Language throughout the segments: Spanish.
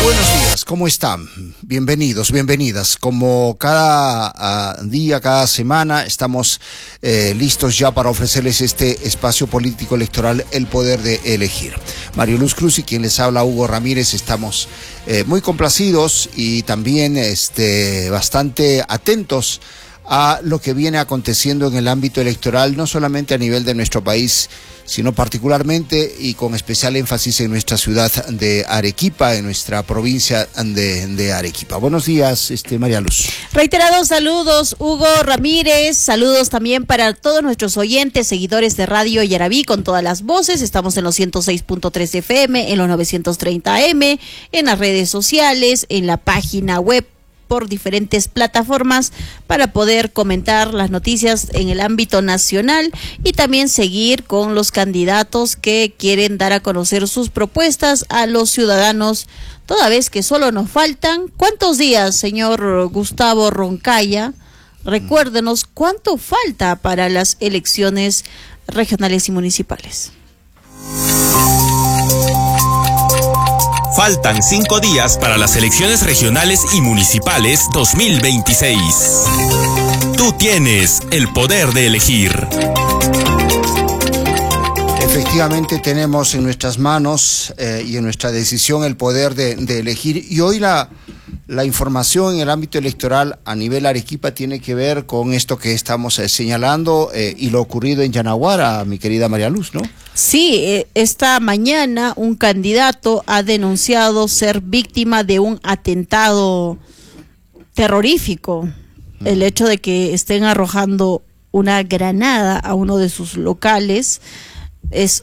Buenos días, ¿cómo están? Bienvenidos, bienvenidas. Como cada día, cada semana, estamos listos ya para ofrecerles este espacio político electoral, el poder de elegir. Mario Luz Cruz y quien les habla, Hugo Ramírez, estamos muy complacidos y también bastante atentos a lo que viene aconteciendo en el ámbito electoral, no solamente a nivel de nuestro país, sino particularmente y con especial énfasis en nuestra ciudad de Arequipa, en nuestra provincia de Arequipa. Buenos días, María Luz. Reiterados saludos, Hugo Ramírez, saludos también para todos nuestros oyentes, seguidores de Radio Yarabí con todas las voces. Estamos en los 106.3 FM, en los 930 AM, en las redes sociales, en la página web, por diferentes plataformas para poder comentar las noticias en el ámbito nacional y también seguir con los candidatos que quieren dar a conocer sus propuestas a los ciudadanos, toda vez que solo nos faltan, ¿cuántos días, señor Gustavo Roncaya? Recuérdenos, ¿cuánto falta para las elecciones regionales y municipales? Faltan 5 días para las elecciones regionales y municipales 2026. Tú tienes el poder de elegir. Efectivamente tenemos en nuestras manos y en nuestra decisión el poder de elegir. Y hoy la información en el ámbito electoral a nivel Arequipa tiene que ver con esto que estamos señalando y lo ocurrido en Yanaguara, mi querida María Luz, ¿no? Sí, esta mañana un candidato ha denunciado ser víctima de un atentado terrorífico. El hecho de que estén arrojando una granada a uno de sus locales es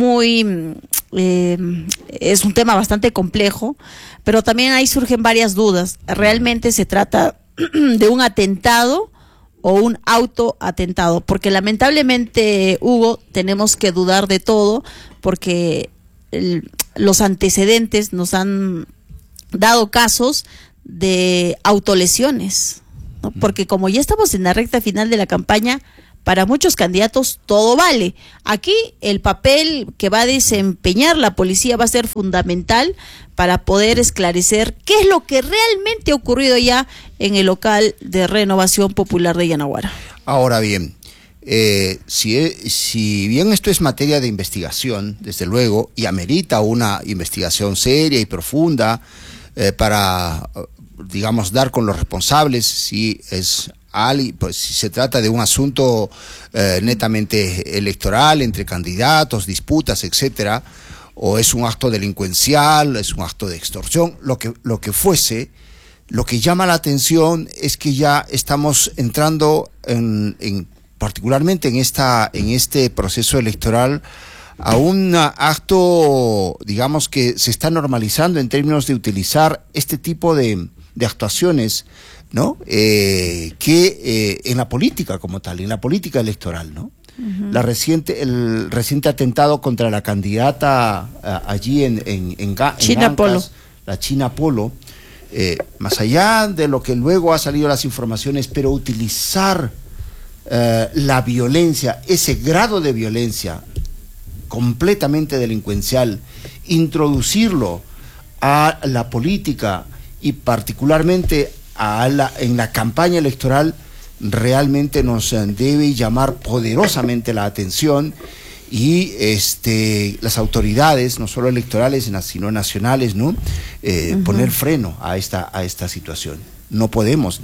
es un tema bastante complejo, pero también ahí surgen varias dudas. ¿Realmente se trata de un atentado o un autoatentado? Porque lamentablemente, Hugo, tenemos que dudar de todo, porque los antecedentes nos han dado casos de autolesiones, ¿no? Porque como ya estamos en la recta final de la campaña, para muchos candidatos todo vale. Aquí el papel que va a desempeñar la policía va a ser fundamental para poder esclarecer qué es lo que realmente ha ocurrido ya en el local de Renovación Popular de Yanaguara. Ahora bien, si bien esto es materia de investigación, desde luego, y amerita una investigación seria y profunda para, digamos, dar con los responsables, si se trata de un asunto netamente electoral, entre candidatos, disputas, etcétera, o es un acto delincuencial, es un acto de extorsión, lo que fuese, lo que llama la atención es que ya estamos entrando particularmente en este proceso electoral a un acto, digamos, que se está normalizando en términos de utilizar este tipo de actuaciones, ¿no? Que en la política como tal, en la política electoral, ¿no? Uh-huh. El reciente atentado contra la candidata allí en China Ancas, Polo. La China Polo, más allá de lo que luego ha salido las informaciones, pero utilizar la violencia, ese grado de violencia completamente delincuencial, introducirlo a la política y particularmente en la campaña electoral, realmente nos debe llamar poderosamente la atención y las autoridades, no solo electorales sino nacionales, ¿no? Uh-huh. Poner freno a esta situación. No podemos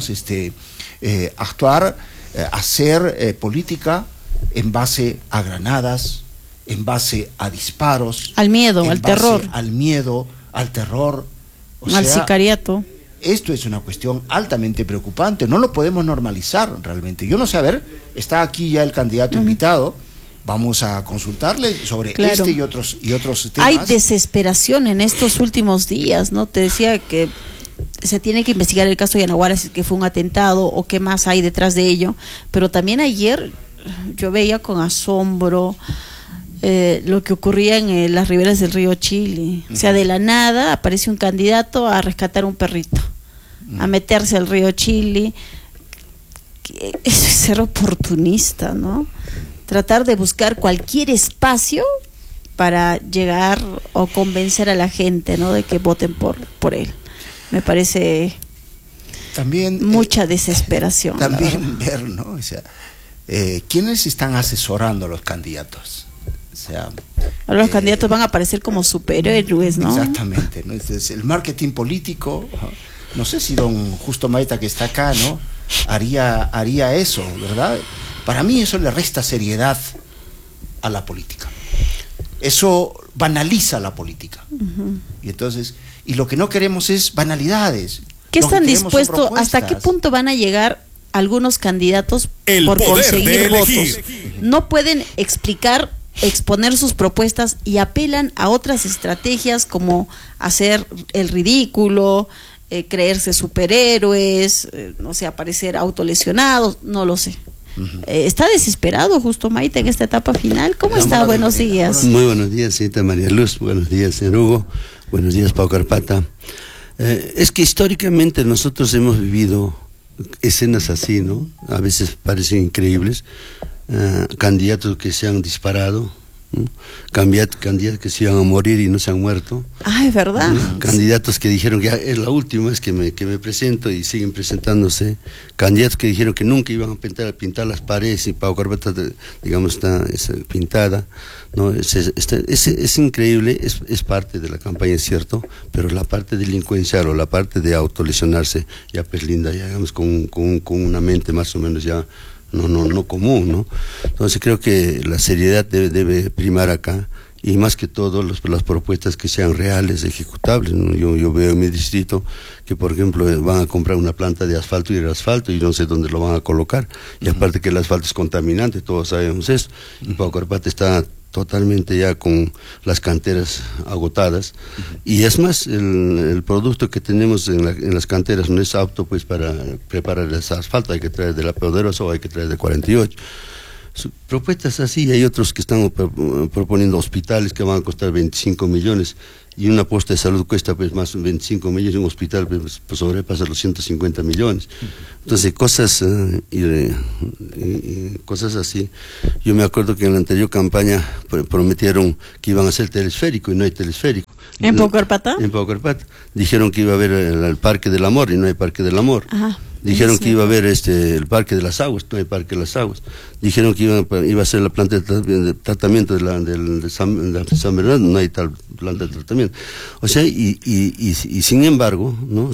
actuar, hacer política en base a granadas, en base a disparos, al miedo, al terror, al terror, al sicariato. Esto es una cuestión altamente preocupante, no lo podemos normalizar realmente. Yo no sé, a ver, está aquí ya el candidato invitado, vamos a consultarle sobre este y otros temas. Hay desesperación en estos últimos días, ¿no? Te decía que se tiene que investigar el caso de Yanaguara, si es que fue un atentado o qué más hay detrás de ello, pero también ayer yo veía con asombro lo que ocurría en las riberas del río Chili. O sea, de la nada aparece un candidato a rescatar un perrito, a meterse al río Chili. Eso es ser oportunista, ¿no? Tratar de buscar cualquier espacio para llegar o convencer a la gente, ¿no?, de que voten por él. Me parece también mucha desesperación. También ver, ¿no? O sea, ¿quiénes están asesorando a los candidatos? O sea, ahora los candidatos van a aparecer como superhéroes, ¿no? Exactamente, ¿no? Entonces, el marketing político, no sé si don Justo Maita, que está acá, ¿no?, haría eso, ¿verdad? Para mí eso le resta seriedad a la política. Eso banaliza la política. Y entonces, y lo que no queremos es banalidades. ¿Qué están dispuestos, hasta qué punto van a llegar algunos candidatos por conseguir votos? No pueden exponer sus propuestas y apelan a otras estrategias como hacer el ridículo, creerse superhéroes, no sé, aparecer autolesionados, no lo sé. ¿Está desesperado Justo Maita en esta etapa final? ¿Cómo está? Buenos días. Muy buenos días, señorita María Luz. Buenos días, señor Hugo. Buenos días, Pau Carpata. Es que históricamente nosotros hemos vivido escenas así, ¿no? A veces parecen increíbles. Candidatos que se han disparado, ¿no? Candidatos que se iban a morir y no se han muerto. Ah, es verdad. Candidatos que dijeron que ya es la última vez que me presento y siguen presentándose. Candidatos que dijeron que nunca iban a pintar las paredes y Pau Carpata, digamos, está pintada, ¿no? Es increíble, es parte de la campaña, es cierto, pero la parte delincuencial o la parte de autolesionarse, ya pues linda, ya digamos, con una mente más o menos ya no común, ¿no? Entonces creo que la seriedad debe primar acá, y más que todo las propuestas que sean reales, ejecutables, ¿no? Yo veo en mi distrito que, por ejemplo, van a comprar una planta de asfalto y el asfalto y no sé dónde lo van a colocar, y aparte que el asfalto es contaminante, todos sabemos eso, y Pau Carpata está totalmente ya con las canteras agotadas, y es más, el producto que tenemos en las canteras no es apto pues para preparar ese asfalto, hay que traer de La Poderosa o hay que traer de 48. Propuestas así, hay otros que están proponiendo hospitales que van a costar 25 millones, y una posta de salud cuesta pues más de 25 millones, y un hospital pues sobrepasa los 150 millones. Entonces cosas cosas así. Yo me acuerdo que en la anterior campaña prometieron que iban a hacer telesférico y no hay telesférico. ¿En Pau Carpata? En Pau Carpata. Dijeron que iba a haber el Parque del Amor y no hay Parque del Amor. Ajá. Dijeron que iba a haber el Parque de las Aguas, no hay Parque de las Aguas. Dijeron que iba a ser la planta de tratamiento de San Bernardo, no hay tal planta de tratamiento. O sea, y sin embargo, ¿no?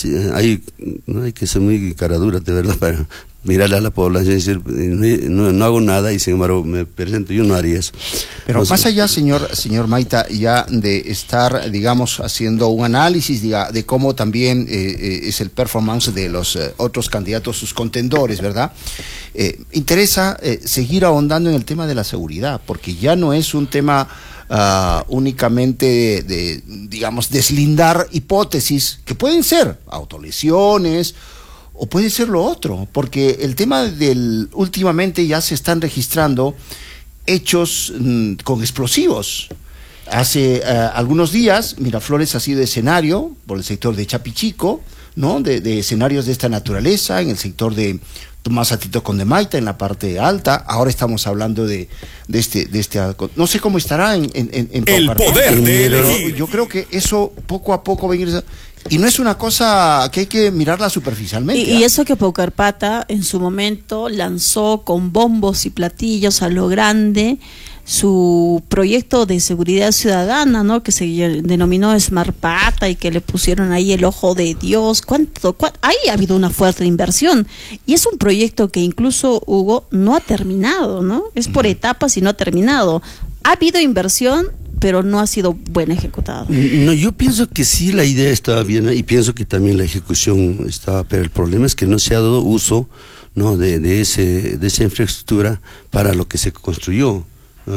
No hay que ser muy caradura, de verdad, para mirarle a la población y decir, no hago nada y sin embargo me presento. Yo no haría eso. Pero más allá, señor Maita, ya de estar, digamos, haciendo un análisis de cómo también es el performance de los otros candidatos, sus contendores, ¿verdad? Interesa seguir ahondando en el tema de la seguridad, porque ya no es un tema únicamente de, digamos, deslindar hipótesis que pueden ser autolesiones o puede ser lo otro, porque el tema últimamente ya se están registrando hechos con explosivos. Hace algunos días Miraflores ha sido escenario por el sector de Chapichico, ¿no? De escenarios de esta naturaleza, en el sector de Tomás Atito Condemaita, en la parte alta. Ahora estamos hablando de este no sé cómo estará en el poder de elegir. Yo creo que eso poco a poco va a ir. Y no es una cosa que hay que mirarla superficialmente. Y eso que Pau Carpata en su momento lanzó con bombos y platillos a lo grande su proyecto de seguridad ciudadana, ¿no? Que se denominó Smart Pata y que le pusieron ahí el ojo de Dios. Ahí ha habido una fuerte inversión y es un proyecto que incluso, Hugo, no ha terminado, ¿no? Es por etapas y no ha terminado. Ha habido inversión, pero no ha sido bien ejecutado. No, yo pienso que sí, la idea estaba bien y pienso que también la ejecución estaba, pero el problema es que no se ha dado uso, ¿no? de esa infraestructura para lo que se construyó.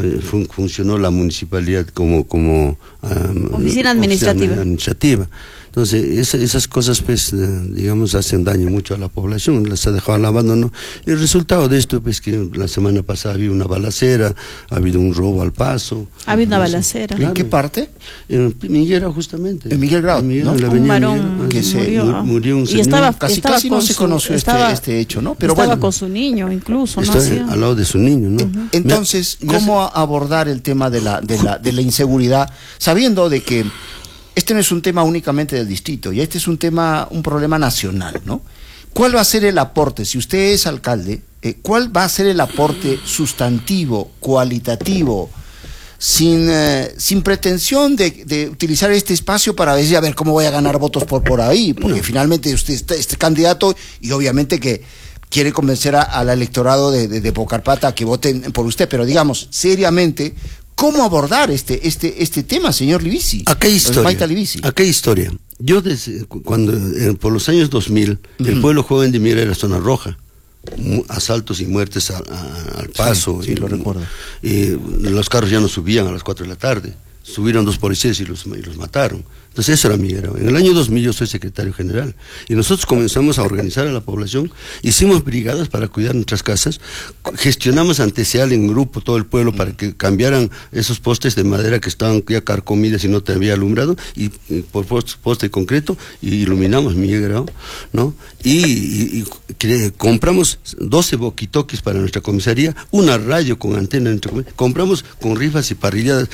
Funcionó la municipalidad como oficina administrativa. Entonces, esas cosas, pues, digamos, hacen daño mucho a la población, las ha dejado al abandono. Y el resultado de esto, pues, que la semana pasada había una balacera, ha habido un robo al paso. Ha habido una balacera. ¿En qué parte? En Miguel, justamente. En Miguel Grau, ¿no? Un varón que se murió un y señor. estaba casi no se conoció este hecho, ¿no? Pero estaba bueno, con su niño, incluso, ¿no? Está al lado de su niño, ¿no? entonces, ¿cómo abordar el tema de la inseguridad, sabiendo de que este no es un tema únicamente del distrito, y este es un problema nacional, ¿no? ¿Cuál va a ser el aporte, si usted es alcalde, cuál va a ser el aporte sustantivo, cualitativo, sin pretensión de utilizar este espacio para decir, a ver, cómo voy a ganar votos por ahí? Porque finalmente usted es candidato y obviamente que quiere convencer al electorado de Paucarpata a que voten por usted, pero digamos, seriamente, ¿cómo abordar este tema, señor Livisi? Acá hay historia. Yo cuando por los años 2000, el pueblo joven de Miguel era zona roja, asaltos y muertes al paso. Sí, lo recuerdo. Los carros ya no subían a las 4 de la tarde. Subieron 2 policías y los mataron. Entonces eso era Miguel Grau. En el año 2000 yo soy secretario general y nosotros comenzamos a organizar a la población, hicimos brigadas para cuidar nuestras casas, gestionamos ante SEAL en grupo todo el pueblo para que cambiaran esos postes de madera que estaban ya carcomidas y no te había alumbrado, y por poste de concreto, y iluminamos Miguel Grau, ¿no? Y compramos 12 boquitoques para nuestra comisaría, una radio con antena en nuestra comisaría, compramos con rifas y parrilladas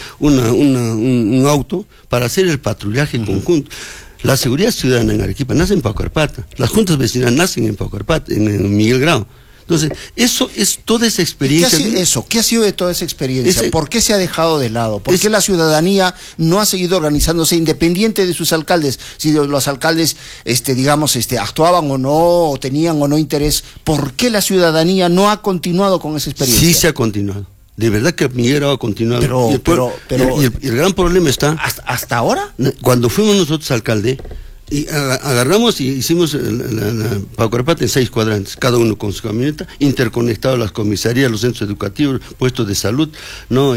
un auto para hacer el patrullaje conjunto. La seguridad ciudadana en Arequipa nace en Paucarpata, las juntas vecinales nacen en Paucarpata, en Miguel Grau. Entonces, eso es toda esa experiencia. ¿Qué ha sido de toda esa experiencia? ¿Por qué se ha dejado de lado? ¿Por qué la ciudadanía no ha seguido organizándose independiente de sus alcaldes? Si los alcaldes, actuaban o no, o tenían o no interés, ¿por qué la ciudadanía no ha continuado con esa experiencia? Sí se ha continuado. De verdad que Miguel Grau ha continuado. Pero el gran problema está... ¿Hasta ahora? Cuando fuimos nosotros alcalde, y agarramos y hicimos la Paucarpata en 6 cuadrantes, cada uno con su camioneta, interconectado las comisarías, los centros educativos, puestos de salud, ¿no?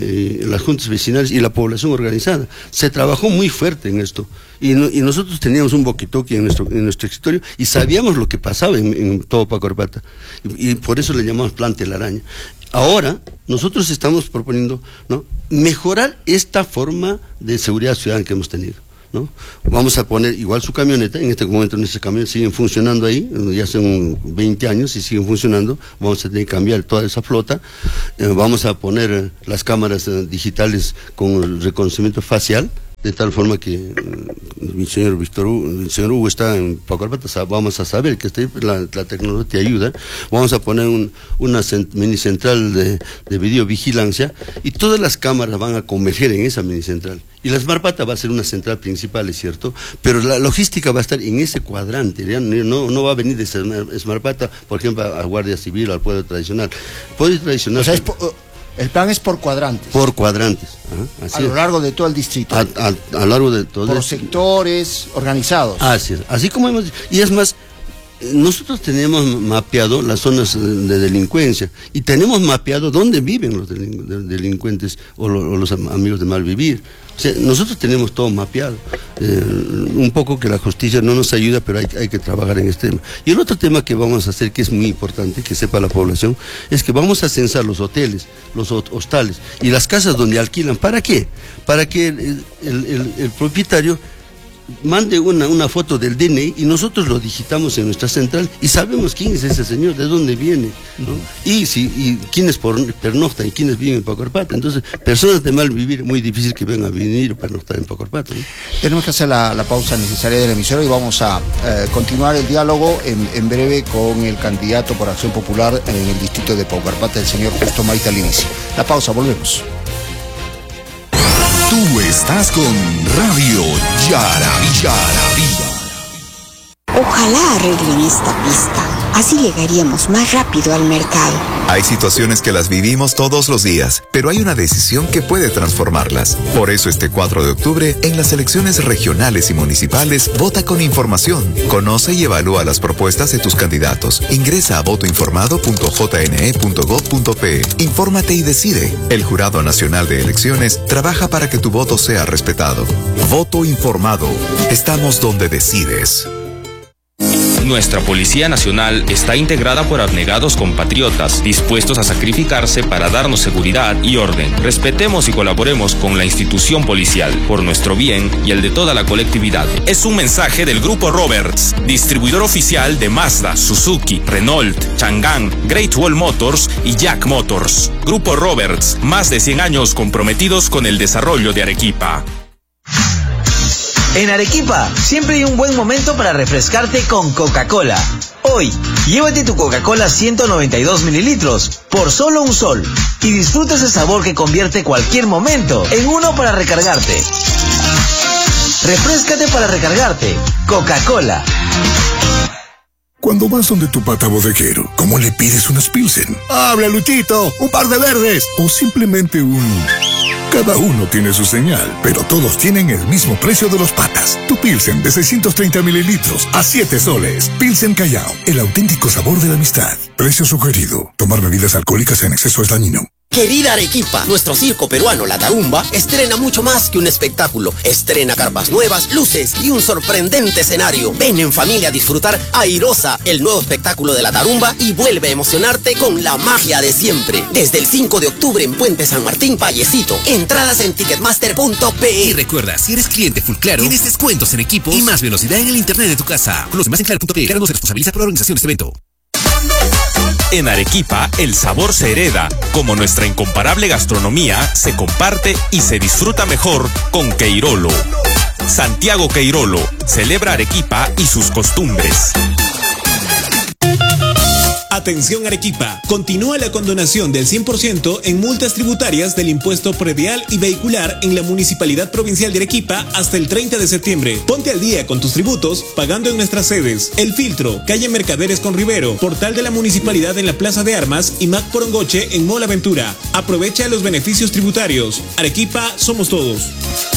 Las juntas vecinales y la población organizada. Se trabajó muy fuerte en esto. Y nosotros teníamos un boquitoque en nuestro escritorio y sabíamos lo que pasaba en todo Paucarpata. Y por eso le llamamos plan telaraña. Ahora, nosotros estamos proponiendo, ¿no?, mejorar esta forma de seguridad ciudadana que hemos tenido, ¿no? Vamos a poner igual su camioneta, en este momento nuestras camionetas siguen funcionando ahí, ya son 20 años y siguen funcionando, vamos a tener que cambiar toda esa flota, vamos a poner las cámaras digitales con el reconocimiento facial, de tal forma que el señor Hugo está en Paucarpata, vamos a saber que la tecnología te ayuda, vamos a poner una mini central de videovigilancia y todas las cámaras van a converger en esa mini central. Y la Smartpata va a ser una central principal, es cierto, pero la logística va a estar en ese cuadrante, ¿ya? No va a venir de Smartpata, por ejemplo, a Guardia Civil, al pueblo tradicional. Pueblo tradicional... O sea, el plan es por cuadrantes. Por cuadrantes. Así a lo largo de todo el distrito. A lo largo de todo. Por sectores organizados. Así es. Así como hemos... Y es más, nosotros tenemos mapeado las zonas de delincuencia y tenemos mapeado dónde viven los delincuentes o los amigos de mal vivir. O sea, nosotros tenemos todo mapeado. Un poco que la justicia no nos ayuda, pero hay que trabajar en este tema. Y el otro tema que vamos a hacer, que es muy importante, que sepa la población, es que vamos a censar los hoteles, los hostales y las casas donde alquilan. ¿Para qué? Para que el propietario mande una foto del DNI y nosotros lo digitamos en nuestra central y sabemos quién es ese señor, de dónde viene, ¿no? Y quiénes pernoctan y quiénes viven en Paucarpata. Entonces, personas de mal vivir, muy difícil que vengan a venir o pernoctar en Paucarpata, ¿no? Tenemos que hacer la pausa necesaria de la emisora y vamos a continuar el diálogo en breve con el candidato por Acción Popular en el distrito de Paucarpata, el señor Justo Maita Livisi. La pausa, volvemos. Tú estás con Radio Yaraví. Ojalá arreglen esta pista. Así llegaríamos más rápido al mercado. Hay situaciones que las vivimos todos los días, pero hay una decisión que puede transformarlas. Por eso este 4 de octubre, en las elecciones regionales y municipales, vota con información. Conoce y evalúa las propuestas de tus candidatos. Ingresa a votoinformado.jne.gov.pe. Infórmate y decide. El Jurado Nacional de Elecciones trabaja para que tu voto sea respetado. Voto informado. Estamos donde decides. Nuestra Policía Nacional está integrada por abnegados compatriotas dispuestos a sacrificarse para darnos seguridad y orden. Respetemos y colaboremos con la institución policial por nuestro bien y el de toda la colectividad. Es un mensaje del Grupo Roberts, distribuidor oficial de Mazda, Suzuki, Renault, Chang'an, Great Wall Motors y Jack Motors. Grupo Roberts, más de 100 años comprometidos con el desarrollo de Arequipa. En Arequipa, siempre hay un buen momento para refrescarte con Coca-Cola. Hoy, llévate tu Coca-Cola 192 mililitros por solo $1 y disfruta ese sabor que convierte cualquier momento en uno para recargarte. Refréscate para recargarte. Coca-Cola. Cuando vas donde tu pata bodeguero, ¿cómo le pides unas Pilsen? ¡Habla, Luchito! ¡Un par de verdes! O simplemente un... Cada uno tiene su señal, pero todos tienen el mismo precio de los patas. Tu Pilsen de 630 mililitros a 7 soles. Pilsen Callao, el auténtico sabor de la amistad. Precio sugerido. Tomar bebidas alcohólicas en exceso es dañino. Querida Arequipa, nuestro circo peruano La Tarumba estrena mucho más que un espectáculo. Estrena carpas nuevas, luces y un sorprendente escenario. Ven en familia a disfrutar Airosa, el nuevo espectáculo de La Tarumba, y vuelve a emocionarte con la magia de siempre. Desde el 5 de octubre en Puente San Martín, Vallecito. Entradas en ticketmaster.pe. Y recuerda, si eres cliente Full Claro, tienes descuentos en equipos y más velocidad en el internet de tu casa. Conoce más en claro.pe. Claro no se responsabiliza por la organización de este evento. En Arequipa, el sabor se hereda, como nuestra incomparable gastronomía se comparte y se disfruta mejor con Queirolo. Santiago Queirolo celebra Arequipa y sus costumbres. Atención Arequipa, continúa la condonación del 100% en multas tributarias del impuesto predial y vehicular en la Municipalidad Provincial de Arequipa hasta el 30 de septiembre. Ponte al día con tus tributos pagando en nuestras sedes: El Filtro, calle Mercaderes con Rivero, portal de la Municipalidad en la Plaza de Armas y Mac Porongoche en Mall Aventura. Aprovecha los beneficios tributarios. Arequipa, somos todos.